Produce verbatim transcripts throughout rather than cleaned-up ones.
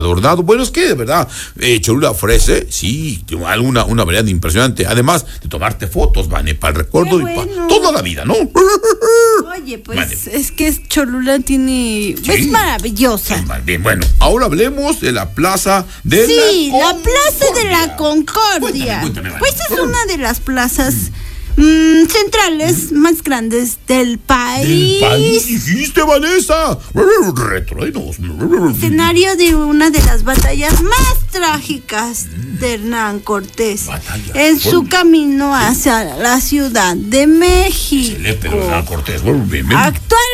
adornado. Bueno, es que de verdad, eh, Cholula ofrece, sí, alguna una variedad impresionante. Además de tomarte fotos, Vane, para el recuerdo y bueno. para toda la vida, ¿no? Oye, pues Vale. es que Cholula tiene... Sí. Es maravillosa. Bien, bueno, ahora hablemos de la plaza de Sí, la la Plaza de la Concordia. Cuéntame, cuéntame, Vane. Pues es una de las plazas mm, centrales más grandes del país. Del país, dijiste, Vanessa. Retruenos. Escenario de una de las batallas más trágicas de Hernán Cortés Batalla. en su Bueno. camino hacia la Ciudad de México. Se le pero Hernán Cortés. Bueno, bien, bien.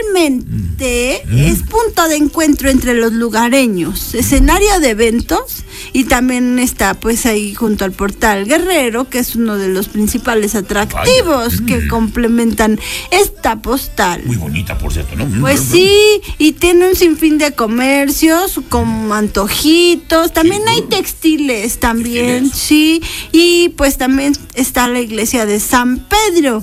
Actualmente es punto de encuentro entre los lugareños, escenario de eventos, y también está pues ahí junto al Portal Guerrero, que es uno de los principales atractivos Vaya. que Mm. complementan esta postal. Muy bonita, por cierto, ¿no? Pues sí, y tiene un sinfín de comercios con antojitos, también Sí, hay ¿no? textiles también, Textiles. sí, y pues también está la iglesia de San Pedro,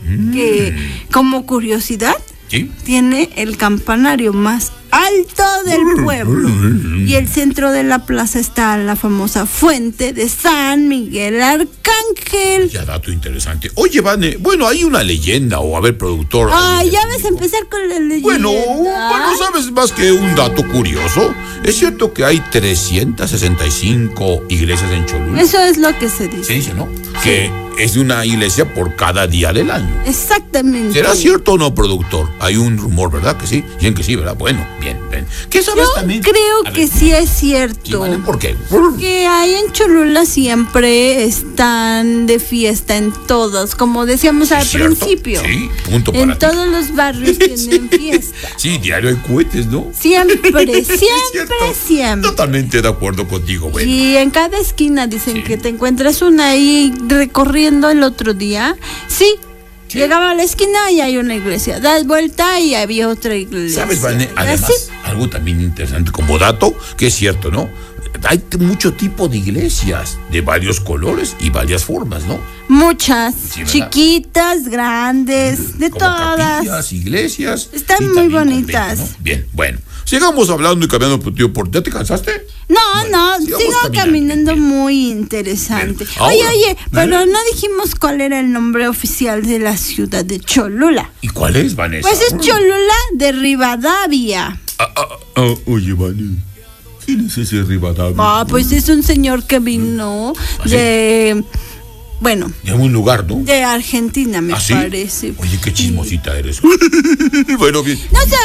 que como curiosidad Sí. tiene el campanario más alto del pueblo, y el centro de la plaza está la famosa fuente de San Miguel Arcángel. Ya dato interesante. Oye, Vane, bueno, hay una leyenda, o a ver, productor. Ay, ahí ya en vas a México. empezar con la leyenda. Bueno, bueno, ¿sabes más que un dato curioso? Es cierto que hay trescientas sesenta y cinco iglesias en Cholula. Eso es lo que se Se dice. dice, ¿no? Que es una iglesia por cada día del año. Exactamente. ¿Será cierto o no, productor? Hay un rumor, ¿verdad? Que sí. Dicen que sí, ¿verdad? Bueno, bien, bien. ¿Qué sabes Yo también? creo A que ver, sí es sí, cierto. Vane, ¿por qué? Que ahí en Cholula siempre están de fiesta en todos, como decíamos al ¿Cierto? principio. Sí, punto para En ti. todos los barrios tienen fiesta. Sí, diario hay cohetes, ¿no? Siempre, Es siempre, cierto. siempre. Totalmente de acuerdo contigo, bueno. Y en cada esquina dicen Sí. que te encuentras una ahí recorriendo el otro día. Sí, Sí. llegaba a la esquina y hay una iglesia. Das vuelta y había otra iglesia. ¿Sabes, Vane? Además, Así. algo también interesante como dato, que es cierto, ¿no? Hay t- mucho tipo de iglesias, de varios colores y varias formas, ¿no? Muchas, Sí, ¿verdad? chiquitas, grandes, de Como todas. capillas, iglesias. Están y muy también bonitas. conventos, ¿no? Bien, bueno. Sigamos hablando y cambiando por ti. ¿Por ¿Ya te cansaste? No, Bueno, no, sigamos sigo caminando, caminando bien. muy interesante. Bien, Oye, ahora, oye, pero ¿eh? no dijimos cuál era el nombre oficial de la ciudad de Cholula. ¿Y cuál es, Vanessa? Pues es Cholula de Rivadavia. Ah, ah, ah, oye, Vane, ¿quién es ese Rivadavia? Ah, pues es un señor que vino ¿Ah, sí? de, bueno, De un lugar, ¿no? de Argentina, me ¿Ah, sí? parece. Oye, qué chismosita eres. Bueno, bien. No sé.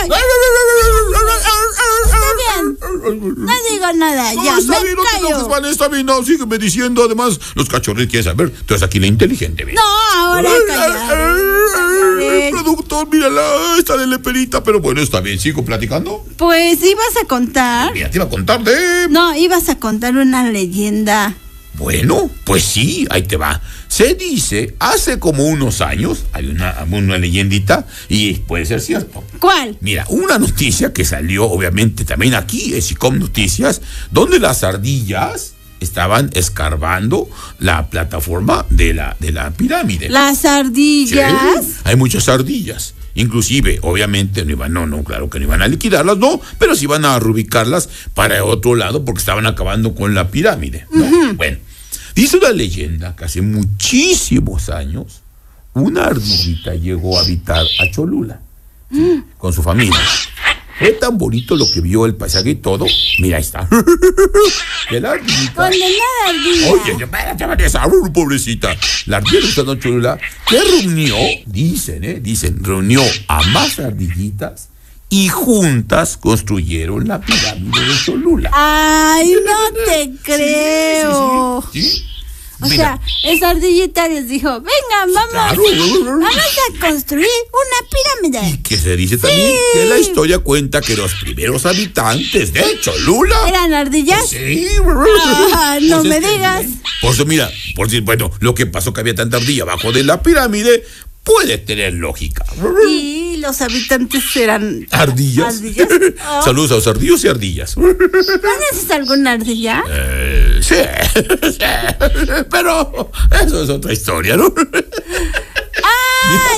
Está bien. No digo nada, No, ya, está me bien, no te callo. enojes, Vane, está bien, no, sígueme diciendo. Además, los cachorritos quieren saber. Tú eres aquí la inteligente, bien. No, ahora El callaré. productor, mírala, está de leperita, pero bueno, está bien, sigo platicando. Pues ibas a contar. Mira, te iba a contar de... No, ibas a contar una leyenda. Bueno, pues sí, ahí te va. Se dice, hace como unos años, hay una, una leyendita, y puede ser cierto. ¿Cuál? Mira, una noticia que salió, obviamente, también aquí, en SICOM Noticias, donde las ardillas estaban escarbando la plataforma de la, de la pirámide. Las Sí, ardillas. hay muchas ardillas. Inclusive, obviamente, no iban, no, no, claro que no iban a liquidarlas, no, pero sí iban a reubicarlas para otro lado porque estaban acabando con la pirámide, ¿no? Uh-huh. Bueno, dice la leyenda que hace muchísimos años una ardillita llegó a habitar a Cholula, ¿sí? Con su familia. Fue tan bonito lo que vio el paisaje y todo. Mira, ahí está. Que la ardillita... Condenada ardilla. Oye, espérate, Vanessa, uh, pobrecita. La ardilla está en Cholula, que reunió, dicen, ¿eh? Dicen, reunió a más ardillitas y juntas construyeron la pirámide de Cholula. Ay, no te creo. Sí, sí, sí. O Mira. sea, esa ardillita les dijo, vengan, vamos, Claro. vamos a construir una pirámide. Y que se dice también que la historia cuenta que los primeros habitantes de Cholula... ¿Eran ardillas? Sí. Ah, no Pues me es que, digas. Por eso, mira, por si, bueno, lo que pasó que había tanta ardilla abajo de la pirámide puede tener lógica. Y los habitantes eran ¿Ardillas? ardillas. Oh. Saludos a los ardillos y ardillas. ¿Conoces alguna ardilla? Eh, sí, sí, pero eso es otra historia, ¿no? Ah, ya me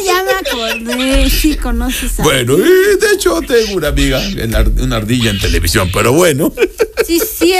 acordé, sí conoces a... Bueno, y de hecho tengo una amiga, una ardilla en televisión, pero bueno. Sí, sí.